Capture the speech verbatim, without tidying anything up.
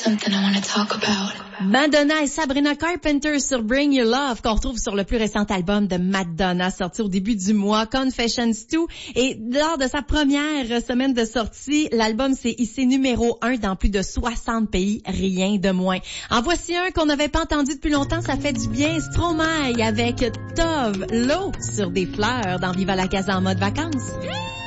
something I want to talk about. Madonna et Sabrina Carpenter sur Bring Your Love, qu'on retrouve sur le plus récent album de Madonna, sorti au début du mois, Confessions deux. Et lors de sa première semaine de sortie, l'album s'est hissé numéro un dans plus de soixante pays, rien de moins. En voici un qu'on n'avait pas entendu depuis longtemps, ça fait du bien. Stromae avec Tove Lo sur des fleurs dans Viva la Casa en mode vacances.